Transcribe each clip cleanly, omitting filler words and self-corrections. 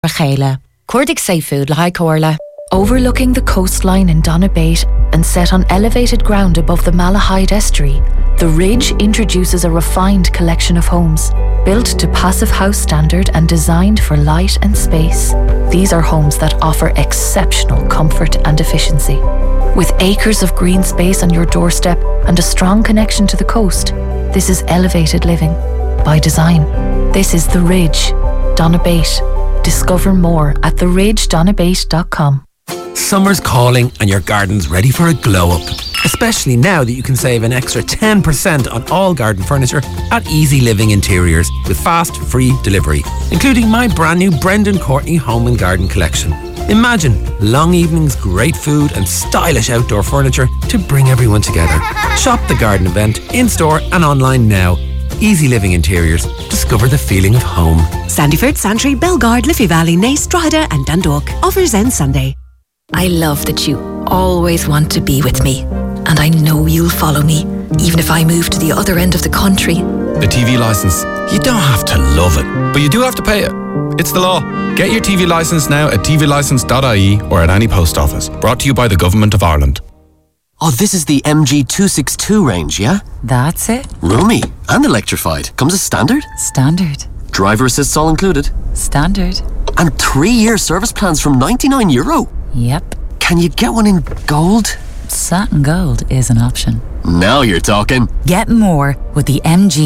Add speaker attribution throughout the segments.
Speaker 1: Chéile. Cuirdig Seafood le High Corla. Overlooking the coastline in Donabate and set on elevated ground above the Malahide estuary, the Ridge introduces a refined collection of homes. Built to Passive House standard and designed for light and space, these are homes that offer exceptional comfort and efficiency. With acres of green space on your doorstep and a strong connection to the coast, this is elevated living by design. This is The Ridge, Donabate. Discover more at theridgedonabate.com.
Speaker 2: Summer's calling and your garden's ready for a glow up. Especially now that you can save an extra 10% on all garden furniture at Easy Living Interiors with fast, free delivery, including my brand new Brendan Courtney Home and Garden collection. Imagine long evenings, great food and stylish outdoor furniture to bring everyone together. Shop the garden event in-store and online now. Easy Living Interiors. Discover the feeling of home.
Speaker 3: Sandyford, Santry, Belgard, Liffey Valley, Naas, Drogheda and Dundalk. Offers end Sunday.
Speaker 4: I love that you always want to be with me. And I know you'll follow me, even if I move to the other end of the country.
Speaker 5: The TV licence. You don't have to love it, but you do have to pay it. It's the law. Get your TV licence now at tvlicence.ie or at any post office. Brought to you by the Government of Ireland.
Speaker 6: Oh, this is the MG262 range, yeah?
Speaker 7: That's it.
Speaker 6: Roomy and electrified. Comes as standard?
Speaker 7: Standard.
Speaker 6: Driver assists all included?
Speaker 7: Standard.
Speaker 6: And 3-year service plans from €99?
Speaker 7: Yep.
Speaker 6: Can you get one in gold?
Speaker 7: Satin gold is an option.
Speaker 6: Now you're talking.
Speaker 7: Get more with the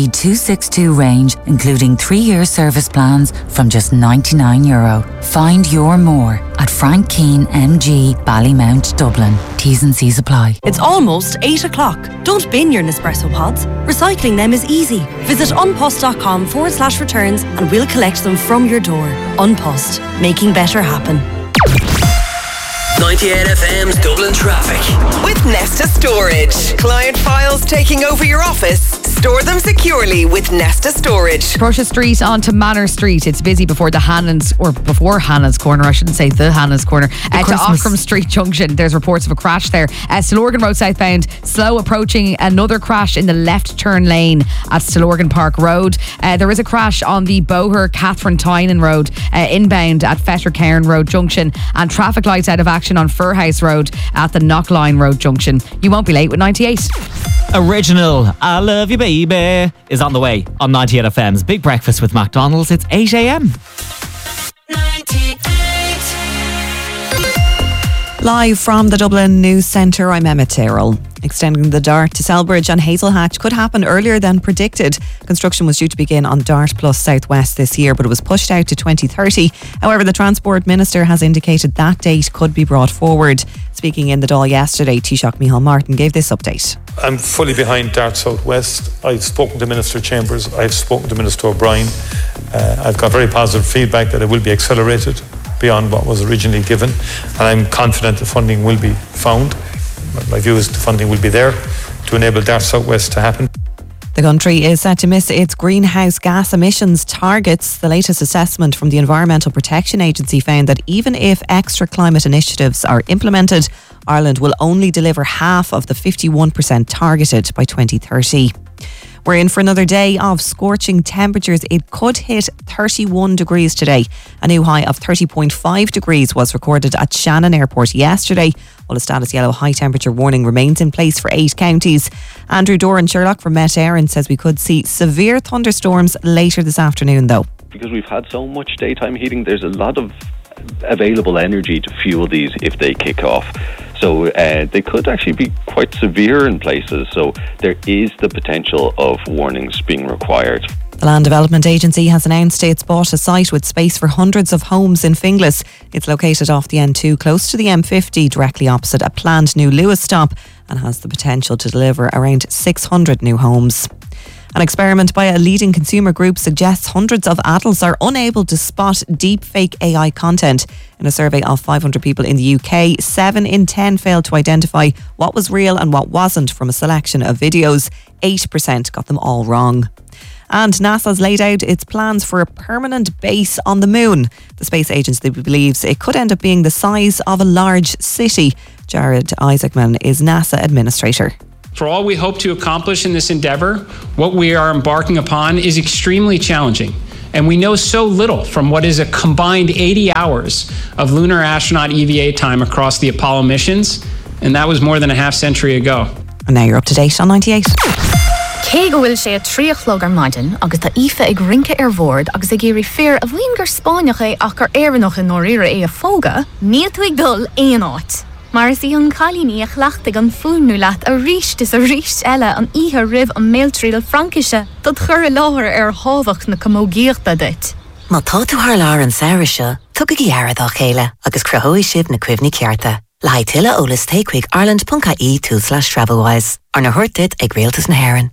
Speaker 7: MG262 range, including 3-year service plans from just €99. Find your more at Frank Keane MG Ballymount, Dublin. T's and C's apply.
Speaker 8: It's almost 8 o'clock. Don't bin your Nespresso pods. Recycling them is easy. Visit unpost.com/returns and we'll collect them from your door. Unpost, making better happen.
Speaker 9: 98 FM's Dublin Traffic.
Speaker 10: With Nesta Storage. Client files taking over your office. Store them securely with Nesta Storage.
Speaker 11: Prussia Street onto Manor Street. It's busy before the Hannah's, or before Hannah's Corner. I shouldn't say the Hannah's Corner. To Ockram Street Junction. There's reports of a crash there. Stillorgan Road southbound. Slow approaching another crash in the left turn lane at Stillorgan Park Road. There is a crash on the Boher Catherine Tynan Road inbound at Fetter Cairn Road Junction. And traffic lights out of action on Furhouse Road at the Knockline Road Junction. You won't be late with 98.
Speaker 12: Original I Love You Baby is on the way on 98 FM's Big Breakfast with McDonald's. It's 8 a.m.
Speaker 13: Live from the Dublin News Centre, I'm Emma Tyrrell. Extending the Dart to Selbridge and Hazelhatch could happen earlier than predicted. Construction was due to begin on Dart Plus Southwest this year, but it was pushed out to 2030. However, the Transport Minister has indicated that date could be brought forward. Speaking in the Dáil yesterday, Taoiseach Micheál Martin gave this update.
Speaker 14: I'm fully behind Dart Southwest. I've spoken to Minister Chambers. I've spoken to Minister O'Brien. I've got very positive feedback that it will be accelerated beyond what was originally given, and I'm confident the funding will be found. My view is the funding will be there to enable Dart Southwest to happen.
Speaker 13: The country is set to miss its greenhouse gas emissions targets. The latest assessment from the Environmental Protection Agency found that even if extra climate initiatives are implemented, Ireland will only deliver half of the 51% targeted by 2030. We're in for another day of scorching temperatures. It could hit 31 degrees today. A new high of 30.5 degrees was recorded at Shannon Airport yesterday, while a status yellow high temperature warning remains in place for 8 counties. Andrew Doran Sherlock from Met Éireann says we could see severe thunderstorms later this afternoon though.
Speaker 15: Because we've had so much daytime heating, there's a lot of available energy to fuel these if they kick off. So they could actually be quite severe in places. So there is the potential of warnings being required.
Speaker 13: The Land Development Agency has announced it's bought a site with space for hundreds of homes in Finglas. It's located off the N2 close to the M50, directly opposite a planned new Lewis stop, and has the potential to deliver around 600 new homes. An experiment by a leading consumer group suggests hundreds of adults are unable to spot deepfake AI content. In a survey of 500 people in the UK, 7 in 10 failed to identify what was real and what wasn't from a selection of videos. 8% got them all wrong. And NASA's laid out its plans for a permanent base on the moon. The space agency believes it could end up being the size of a large city. Jared Isaacman is NASA administrator.
Speaker 16: For all we hope to accomplish in this endeavour, what we are embarking upon is extremely challenging And we know so little from what is a combined 80 hours of lunar astronaut EVA time across the Apollo missions, and that was more than a half century ago.
Speaker 13: And now you're up to date on 98.
Speaker 17: Cé go bhfuil sé a tríochlog ar maidin agus tá ife ag rinke ar bhord agus ag géirí fear a bhíon gur Spáineach é ach gur éireannach in nóíre é a fóga, níl tú ag dul éon áit. Mar is í an chalíní a chhlaachtaigh an fúnú leat a ríist is a ríist eile an ihe rih an méiltríal Frankise dat chur láthir ar hábhach na camógéachta dit.
Speaker 18: Má tá tú thar lár an saoire seo, tugad ghearad á chéile agus cruthóidh sibh na cuimhní cearta. Le haid tuile ólas takechuig ireland.ie/travelwise ar na thuirtid ag réaltas na hÉireann.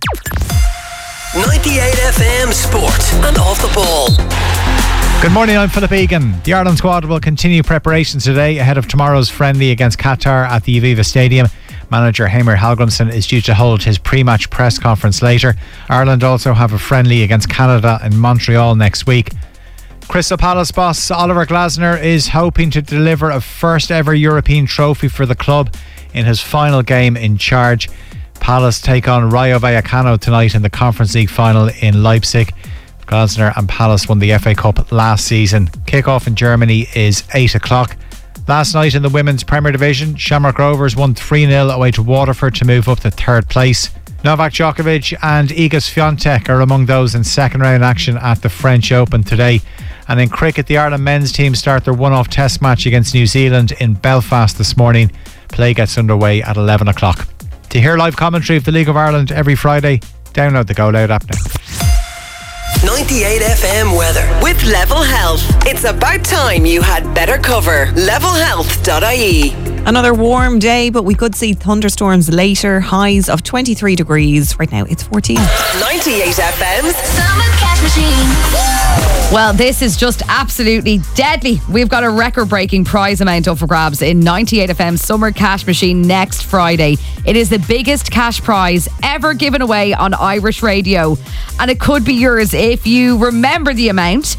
Speaker 9: 98 FM Sport and Off the Ball.
Speaker 19: Good morning, I'm Philip Egan. The Ireland squad will continue preparations today ahead of tomorrow's friendly against Qatar at the Aviva Stadium. Manager Heimir Hallgrímsson is due to hold his pre-match press conference later. Ireland also have a friendly against Canada in Montreal next week. Crystal Palace boss Oliver Glasner is hoping to deliver a first ever European trophy for the club in his final game in charge. Palace take on Rayo Vallecano tonight in the Conference League final in Leipzig. Glasner and Palace won the FA Cup last season. Kick-off in Germany is 8 o'clock. Last night in the Women's Premier Division, Shamrock Rovers won 3-0 away to Waterford to move up to third place. Novak Djokovic and Iga Swiatek are among those in second round action at the French Open today. And in cricket, the Ireland men's team start their one-off test match against New Zealand in Belfast this morning. Play gets underway at 11 o'clock. To hear live commentary of the League of Ireland every Friday, download the Go Loud app now.
Speaker 10: 98 FM weather with Level Health. It's about time you had better cover. Levelhealth.ie.
Speaker 13: Another warm day, but we could see thunderstorms later. Highs of 23 degrees. Right now it's 14.
Speaker 10: 98 FM's Summer Cash Machine.
Speaker 11: Well, this is just absolutely deadly. We've got a record-breaking prize amount up for grabs in 98 FM Summer Cash Machine next Friday. It is the biggest cash prize ever given away on Irish radio. And it could be yours if you remember the amount.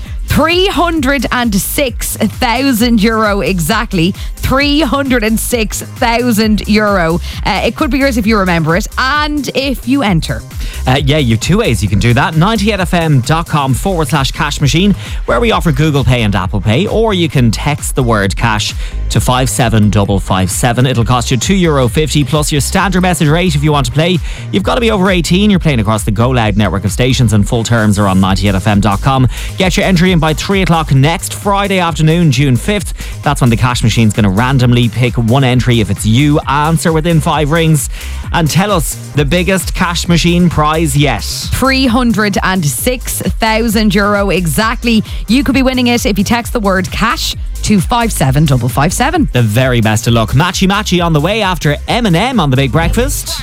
Speaker 11: €306,000 exactly. €306,000. It could be yours if you remember it and if you enter.
Speaker 12: Yeah, you have two ways you can do that. 98fm.com/cash machine, where we offer Google Pay and Apple Pay, or you can text the word cash to 57557. It'll cost you €2.50 plus your standard message rate if you want to play. You've got to be over 18. You're playing across the Go Loud network of stations, and full terms are on 98fm.com. Get your entry in by 3 o'clock next Friday afternoon, June 5th. That's when the cash machine's going to randomly pick one entry. If it's you, answer within 5 rings and tell us the biggest cash machine prize yet.
Speaker 11: €306,000 exactly. You could be winning it if you text the word cash to 57557.
Speaker 12: The very best of luck. Matchy on the way after M&M on The Big Breakfast.